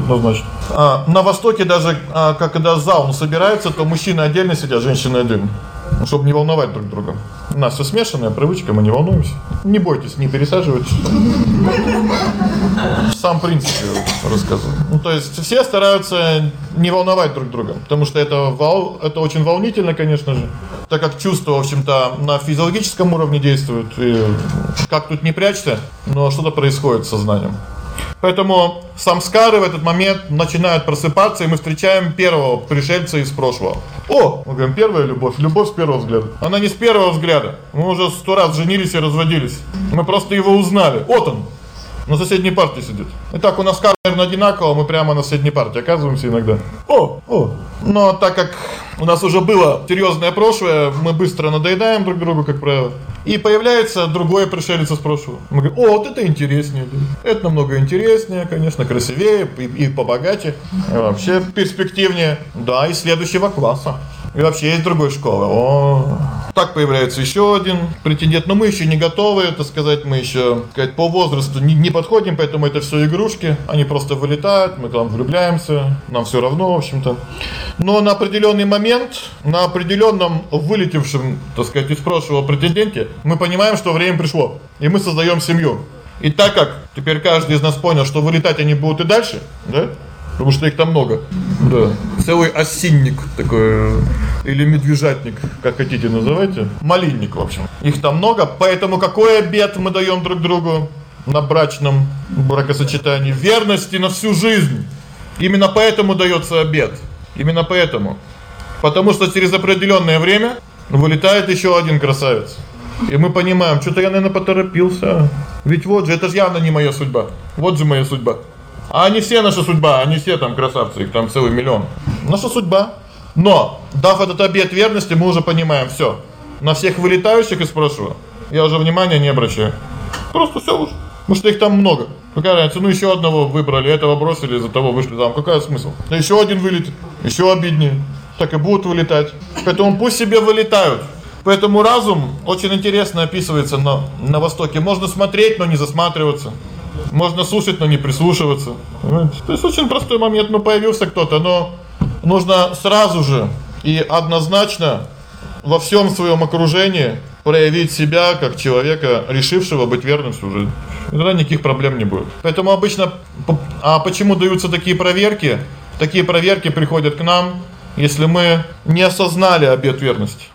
однозначно. На Востоке даже, когда зал собирается, то мужчины отдельно сидят, женщины отдельно, чтобы не волновать друг друга. У нас всё смешанная привычка, мы не волнуемся. Не бойтесь, не пересаживайтесь. Сам принцип рассказываю. То есть все стараются не волновать друг друга, потому что это очень волнительно, конечно же, так как чувства, в общем-то, на физиологическом уровне действуют, и как тут не прячься, но что-то происходит с сознанием. Поэтому самскары в этот момент начинают просыпаться, и мы встречаем первого пришельца из прошлого. Мы говорим, первая любовь с первого взгляда. Она не с первого взгляда. Мы уже 100 раз женились и разводились. Мы просто его узнали. Вот он. На соседней партии сидит. Итак, у нас карта одинаковая, мы прямо на соседней партии оказываемся иногда. Но так как у нас уже было серьёзное прошлое, мы быстро надоедаем друг другу, как правило. И появляется другой пришелец из прошлого. Мы говорим: вот это интереснее. Это намного интереснее, конечно, красивее и побогаче, и вообще перспективнее. Да, из следующего класса. И вообще из другой школы. Так появляется ещё один претендент, но мы ещё не готовы, это сказать, мы ещё, по возрасту не подходим, поэтому это всё игрушки, они просто вылетают, мы там влюбляемся, нам всё равно, в общем-то. Но на определённый момент, на определённом вылетевшем, так сказать, из прошлого претенденте, мы понимаем, что время пришло, и мы создаём семью. И так как теперь каждый из нас понял, что вылетать они будут и дальше, да? Потому что их там много. Да. Целый осинник такой, или медвежатник, как хотите называйте. Малинник, в общем. Их там много, поэтому какой обет мы даём друг другу на брачном бракосочетании? Верности на всю жизнь. Именно поэтому даётся обет. Именно поэтому. Потому что через определённое время вылетает ещё один красавец. И мы понимаем, что-то я, наверное, поторопился. Ведь вот же, это же явно не моя судьба. Вот же моя судьба. А они все наша судьба, они все там красавцы, их там целый миллион. Наша судьба. Но, дав этот обет верности, мы уже понимаем: всё. На всех вылетающих из прошлого я уже внимания не обращаю. Просто всё уже. Потому что их там много. Какая разница? Ещё одного выбрали, этого бросили, из-за того вышли там. Какой смысл? Да ещё один вылетит, ещё обиднее. Так и будут вылетать. Поэтому пусть себе вылетают. Поэтому разум очень интересно описывается на Востоке. Можно смотреть, но не засматриваться. Можно слушать, но не прислушиваться. Понимаете? То есть очень простой момент, появился кто-то, но нужно сразу же и однозначно во всём своём окружении проявить себя как человека, решившего быть верным всю жизнь. Тогда никаких проблем не будет. Поэтому обычно почему даются такие проверки? Такие проверки приходят к нам, если мы не осознали обет верности.